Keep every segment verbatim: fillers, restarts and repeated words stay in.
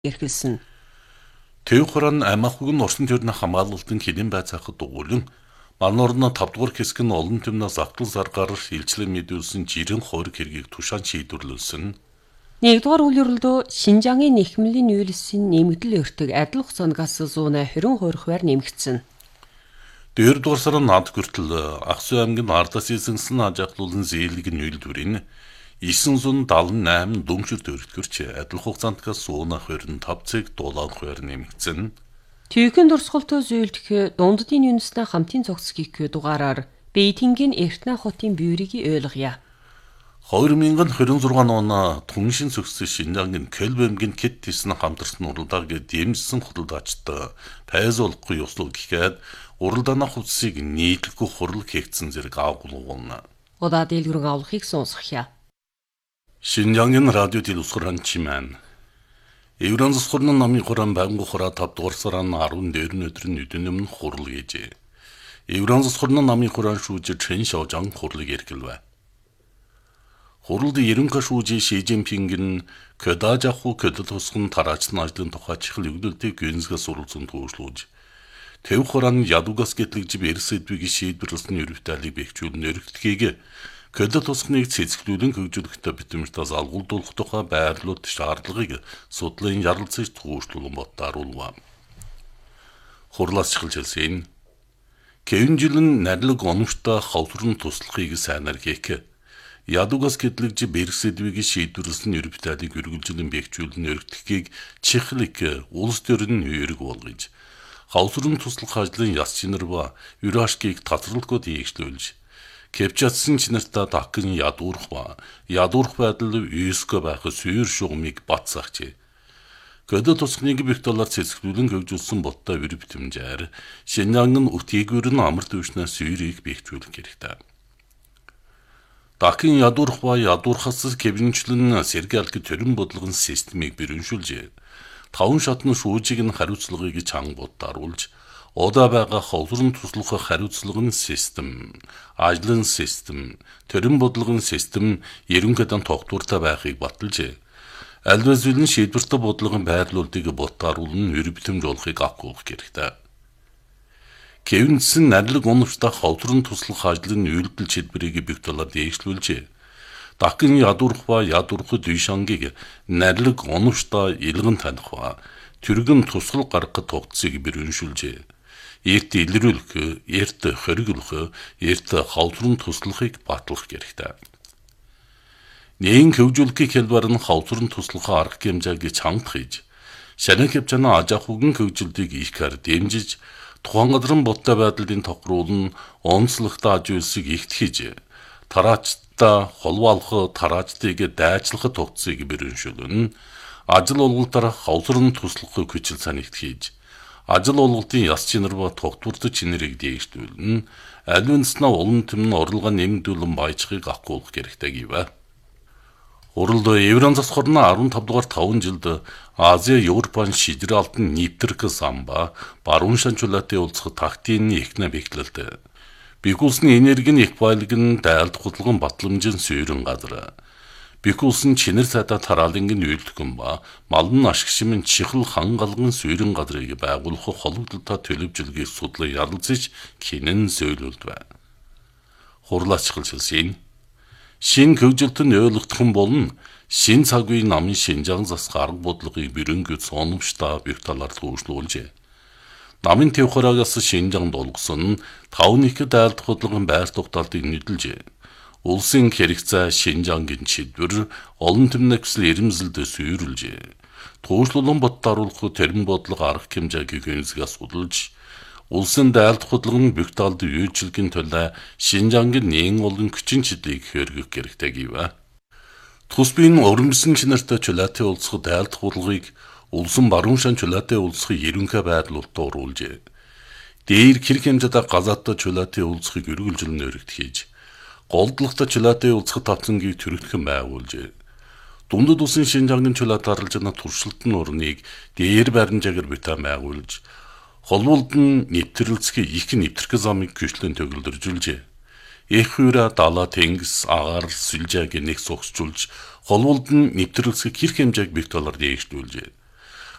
эрхэлсэн. Тэв хураан аймаггүй нь орсон төрний хамгаалалтын хэдийн байцаахад дугуулан манорно тавдугаар хэсэг нь олон түмнээс актуал заргаар илчлэн мэдүүлсэн жирэн хориг хэргийг тушаан шийдвэрлүүлсэн. Нэгдүгээр үйл ерөнхийдөө Шинжаангийн нэхмлийн үйлсийн нэмэгдэл өртөг адил хугацаанаас зуунаа хорин хуурхваар нэмэгдсэн. Дөрөвдүгээр сарын над хүртэл Аксу аймгийн Ардас эзэнсэн ажиглуулан зээлэг нь үйлдвэрийн девятьсот семьдесят восемь дүмшир төрөлтгөрч адил хугацаантаас зуунаа хорин тавь цаг дулаан хуваар нэмэгдсэн. Төвийн дурсгалтай зөөлдөх дунддын юнэснэ хамтын цогцгийг дугаараар Бээйтингийн Эртнэ хотын бюрийг ойлгоё. хоёр мянган хорин зургаан он түншин зөвсөн Шинжаангийн Кэлбэмгийн Кэт тисн хамтарсан уралдааг дэмжсэн худалдаачд пайзуулахгүй ёслол гэхэд уралдааны хувцсыг нийтлэхгүй хурал хийгдсэн зэрэг агуулгуuna. Удаа дэлгэрэн авлахыг сонсгоё. Шинжаангийн радио телевизээр чимэн. Евранс хурны намын хуран байнгу хураа тавдугаар сарын арван дээр өдрийн өдөн өмнө хурал хийжээ. Евранс хурны намын хуран шүүж Чэн Шаожан хурлыг эргэлвэ. Хуралд ерөнхий шүүжийн Ши Жинпинг нь Көдажаху Көдөд тусган тараачсан ажлын тухай чихэл өгдөлтийг гүнзгээс суралцсан төвшлүүлж Тэв хурааны ядугаас гэтлэгжив эрсэдвийг шийдвэрлсэн ерөвтөлийг бэхжүүлэн өргөдгийг Көдөд тусгныг цэцгэлүүлэн хөгжүүлэхтэй битэмжтээс алгуулдуулах тухай байрлууд шаардлагыг судлын ярилцаж төвшлүүлэн бодтааруулва. Хурлаас чихэлжсэн Кэвнжилэн нарилэг оновчтой хавсрын туслахыг сайнаар хийх ядугаас гэтлэгжив эрсэдвийг шийдвэрлсэн ерөвтөлийг өргөлжлөн бэхжүүлэн өргөдгийг чихлэг улс төрийн үүрэг болгож хавсрын туслах ажлын яс чинэр ба юрашкийг татварлахгүйд ийгшлүүлж Кэвчатсан чинэртаа дахин ядуурх ба ядуурх байдал юско байх сүйр шугамыг батсагчээ. Көдөд тусгныг бих доллар цэцгэлүүлэн хөгжүүлсэн боттой үр битэмжээр Шинжаангийн үтгийгүр нь амар төвшнөөс сүйрийг бэхжүүлэх хэрэгтэй. Дахин ядуурх ба ядуурхаас Кэвнчлэн сэргээлт төрийн бодлогын системийг бэрхшүүлжээ. Таван шатны шүүжийг нь хариуцлагыг чанга бодтааруулж удаа байгаа ховсрон туслах хариуцлагын систем, ажлын систем, төрийн бодлогын систем ерөнхийдөө тогтвортой байхыг баталжээ. Альвас үлэн шийдвэртэй бодлогын байрлуулдыг бодтааруулан үр битэмж болохыг авах хэрэгтэй. Кэвнсэн нарилэг оновчтой ховсрон туслах ажлын үйлдэл шийдвэрийг бих доллар дээшлүүлжээ. Дахин ядуурх ба ядуурхад Дүйшангийг нарилэг оновчтой илгэн таних ба түргэн тусгал гаргахад тогтцыг бэрхшүүлжээ. Эрт илрүүлэх, эрт хориглох, эрт хавсрын туслахыг батлах хэрэгтэй. Нээн хөгжүүлэхийг хэлбэр нь хавсрын туслахаа арга хэмжээг чангах хийж, шанах хэмжээний ажаахугын хөгжилтийг ихээр дэмжиж, тухайн газрын бодтой байдлын тохируулн онцлогтой аж үйлсийг ихт хийж, тараачтай холбоолох тараачдыг дайчлахад тогтцыг бэрхшүүлнэ. Ажил олголтоор хавсрын туслахыг хүчил санагт хийж, ажил олголтын яс чинэр ба тогтвортой чинэрийг дээшлүүлнэ. Алвинснаа улан түмэн орлогоо нэмэгдүүлэн баяжхыг авахгүйх хэрэгтэй гэвэ. Уралд Евранс хурны арван тавь дугаар таван жилд Азия Европын шижрэ алтан нэвтрэх самба баруун шанчулаатын уулзах тактийн ихнэ бэхлэлтэй. Бикулсны энергийн их байлг нь дайлд худалган батламжийн сүйрэн газар. Бикулсын чинэр цайдаа тараалангийн үйлдэгэн ба малн ашигшмын чихэл хангалган сүйрэн газрыг байгуулах холбогдлолтой төлөвжлөгийг судлан ярилцаж кинэн зөөлөлдвэ. Хурлаач чихэлсэн шин хөгжилтөнд ойлгох юм болно. Шин цаг үеийн намын Шинжаан засах арга бодлогыг бэрэнгэд соновчтой бих талаар төвшлүүлжээ. Намын Тэв хураагаас Шинжаанд олгосон тав нэг дайлд худалган байр тогтоолтыг нийлжээ. Улсын хэрэгцээ Шинжаангийн шийдвэр олон түмнэгсэл ирэмзэлд сүйрүүлжээ. Туушлагын бодтааруулах төрийн бодлого арга хэмжээг гүнзгээс судалж, улсын дайлд худалган бих талд үйлчлэгийн төлөө Шинжаангийн нээн олон хүчин чиглэлийг хөргөх хэрэгтэй гэвэ. Тус биеийн урамжсан чинэртэй чулаатын улсах дайлд худалгыг улсын баруун шан чулаатын улсах ерөнхий байрлуулалт оруулжээ. Дээр хэрэг хэмжээтэй газаатай чулаатын улсахыг өргөлжлөн өргөд хийж, голдлогтой чулаатын улсах тавцангийг төрөгдөхөн байгуулжээ. Дундад улсын Шинжаангийн чулаат аралжны туршилтын урныг дээр баримжаагаар битэн байгуулж, холболд нь нэвтрэлцгийг их нэвтрэх замыг гүйцлэн төгөлдржүүлжээ. Их хуйра далаа тэнгис агаар сүлжээг нэг согсжуулж, холболд нь нэвтрэлцгийг хэрэг хэмжээг бих доллар дээшлүүлжээ.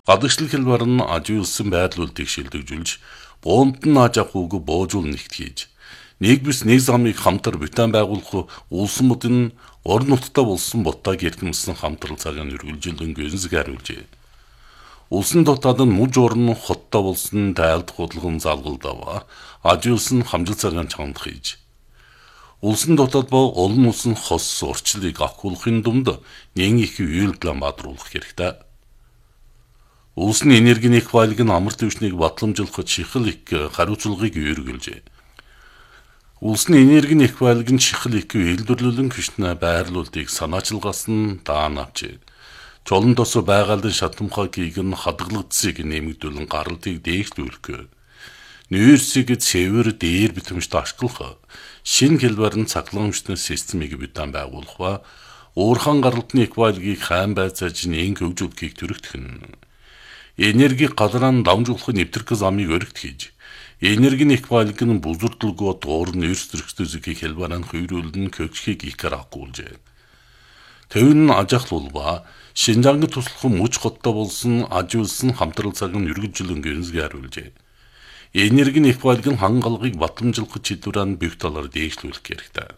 Гадагшлаг хэлбэр нь аж үйлсэн байдал үлдийг шилдэгжүүлж, буунд нь аж ахуйг боожуул нэгт хийж, нэг бис нэг замыг хамтар битэн байгуулах улсмууд нь орон нутгад болсон ботаг эрдэмсэн хамтрал цагаан үргэлжилэн гүнзэг хариулжээ. Улсын дотоод нь муж орон хоттой болсон тайлд худлган залгалдав. Аж үйлсэн хамжил цагаан чамд хийж. Улсын дотоод бо олон улсын хос урчлыг авахулахын дунд нэн их үйлдэл бадруулах хэрэгтэй. Улсын энергийн их байлг нь амар түвшнийг батламжуулахад чихэл их хариуцлагыг өргөлжээ. Улсын энергийн их байлг нь чихэл их үйлдвэрлэлэн хүчнээ байрлуулдыг санаачилгаас нь даан авчээ. Чолон тосо байгальдын шатамхагийг нь хадгалагдсыг нэмэгдүүлэн гаралтыг дээшлүүлэх. Нүүрсийг цэвэр дээр битэмжтэй ашиглах, шинэ хэлбэрэн цахилгаанчны системийг битэн байгуулах ба уурхан гаралтны эквайлгийг хайн байцааж нэн хөгжүүлэхийг төрөгдөх нь. Энерги гадран дамжуулах нэвтрэх замыг өргөт хийж, энергийн эквайлг нь бузурдлгоо дуур нүүрс зөрчдөзгийг хэлбэрэн хөврүүлэн көгчхийг икэр агуулжээ. Тэвэн ажахлуул ба Шинжаангийн туслах муж хоттой болсон аж үйлсэн хамтрал цаг нь үргэлжлэн гэнзэг хариулжээ. Энергийн их байлгын хангалгыг батламжуулах чиглэлээр бүх талаар дээшлүүлэх хэрэгтэй.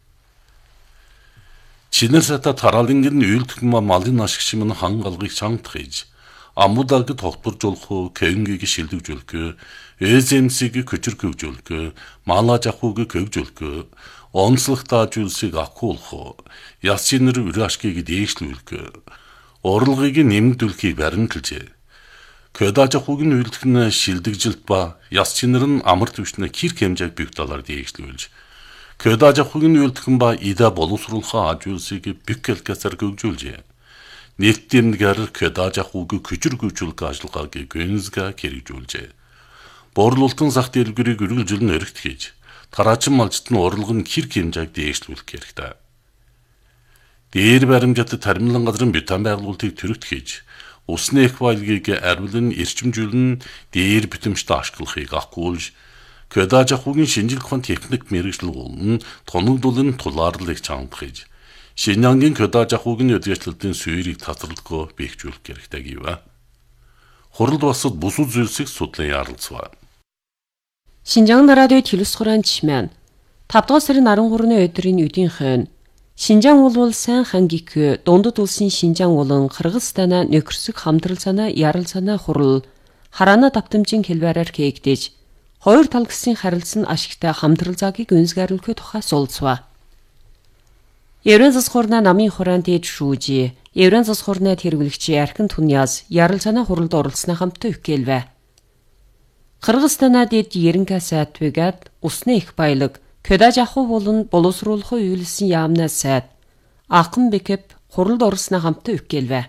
Чинэр сата тараалангийн үйлдэлмэ малын ашигшим нь хангалгыг чангах хийж, амудаг тогтворжуулах, кэнгийг шилдэгжүүлэх, эзэмсийг көчөргөвжүүлэх, малаж ахуйг көвжүүлэх, онцлогтой зүйлсийг ахуулах, яс чинэр үрашгийг дээшлүүлэх, урлагийг нэмэгдүүлэхийг баримталжээ. Көдаж ахуйг нь үйлдэх нь шилдэгжилт ба яс чинэр нь амар түвшнээ кирк хэмжээг бүх талаар дээшлүүлж, көдаж ахуйг нь үйлдэх нь ба ида боловсруулах аж үйлсийг бүх хэлкасаар гөгжүүлжээ. Нийтдэмдгээр көдаж ахуйг көчөргөвжүүлэх ажиллагааг гэнзга хэрэгжүүлжээ. Борлуулалтын зах дэлгүүрийг үргэлжлэн өргөт хийж, тараачин малчт нь урлаг нь кирк хэмжээг дээшлүүлэх хэрэгтэй. Дээр баримжат тармилан газрын битэн байгуулалтыг төрөгт хийж, усны их байлгийг арвилан эрчимжүүлэн дээр битэмжтэй ашиглахыг ахгуулж, көдаж ахуйгийн шинжилх ухааны техник мэргэжил болон тоногдуулын тулаарлыг чангах хийж, Шинжаангийн көдаж ахуйг нь өдөрчлөлтийн суурийг татварлахгүй бэхжүүлэх хэрэгтэй гэв. Хурал басад бусад зүйлсийг судлан ярилцваа. Шинжаан радиод хэлс хураан чимэн тавдугаар сарын арван гурваны өдрийн үдийнхэн Шинжаан улвал сайн хангик дундад улсын Шинжаан болон Кыргызстана нөхөрсөг хамтрал санаа ярал санаа хурал хараана давтамжийн хэлбэрээр хээгдэж хоёр тал гэсийн харилцан ашигтай хамтрал цагийг үнсгааруулах тухай суулцваа. Еврен засаг хурна намын хураан дээд шүүжи Еврен засаг хурны тэргүүлэгчи Архин Туньяс ярал санаа хуралд оролцсны хамттай өгөөлвэ. Кыргызстана дээд ерөнхий сайд вегад усны их баялаг көдаж ахуй болон боловсруулах үйлсэн яамнаа сайд Акын Бекеп хуралд оролцсны хамттай өгөөлвэ.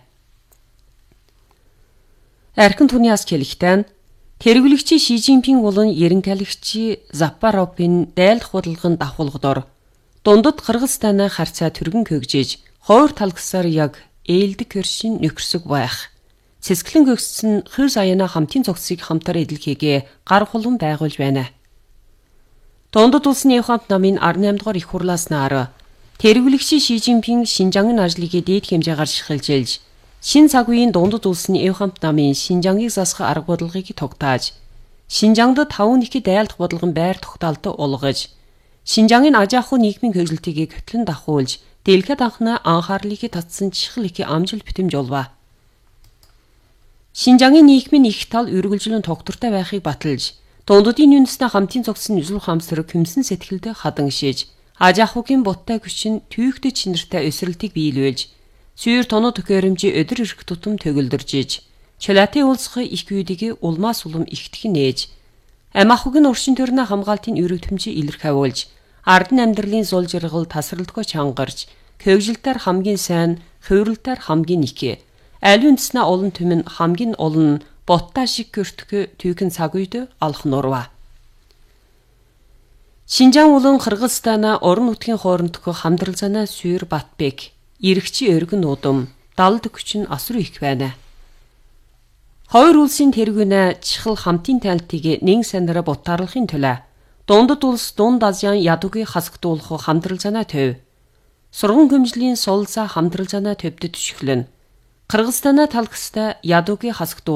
Архин Туньяс хэлэхдээ тэргүүлэгчи Ши Жинпинг болон ерөнхийлөгчи Запаровын дайлах бодлогын давхуулгадор дундад Кыргызстаны харьцаа түргэн хөгжиж хоёр тал гэсээр яг ээлдэг хөршин нөхөрсөг байх. Цэцгэлэн гөгссөн хэр саяна хамтын цогцыг хамтаар эдлэхийгээ гар хулан байгуулж байна. Дундад улсны хамт намын арван наймдугаар их хурлаас наар тэргүүлэгчи Ши Жинпинг Шинжаангийн ажлыг дээд хэмжээгээр шилжилж, шин цаг үеийн дундад улсны хамт намын Шинжаангийг засах арга бодлогыг тогтааж, Шинжаангад таван их дайлдах бодлогын байр тогтоолд улгаж, Шинжаангийн аж ахуй нийгмийн хөгжилтийг хөтлөн давхуулж, дэлгэхэд анхны анхаарлыг татсан чихэл их амжилт битэмж олваа. Шинжаангийн нийгмийн их тал үргэлжлэн тогтвортой байхыг баталж, дундадын үндэсний хамтын цогцны нөлөө хамсраг хүмсэн сэтгэлд хадан шиж, аж ахуйн буттай хүчин түйхтэй чинэртэй өсрэлтийг биелүүлж, сүйр тоноо төхөөрөмжийн өдөр ирэх тутам төгөлдөрж иж, чөлөөтэй уулзах их үйдийг улмаас улам ихтгэн нээж, ам ахуйн уршин төрний хамгаалтын өргөдмжийг илэрх авуулж, ардын амьдралын зул жаргал тасралтгүй чангарч, хөгжилтээр хамгийн сайн, хувирлтаар хамгийн их, аль үндэснээ олон түмэн хамгийн олон ботта шиг көртгө түүхэн цаг үед алах нурва. Шинжаан болон Кыргызстана орон нутгийн хоорондох хамтрал санаа сүйр Батбек, эрэгчи өргөн удам, далд хүчин асруу их байна. Хоёр улсын тэргүүнэ чихэл хамтын тайлтыг нэн санаараа бутаарлахын төлөө дундад улс дунд Азийн ядуугийн хасагдуулах хамтрал санаа төв. Сурган хөмжлийн сулзаа хамтрал санаа төвдөд төшөглөн. Кыргызстана талкыста ядуугийн хасгт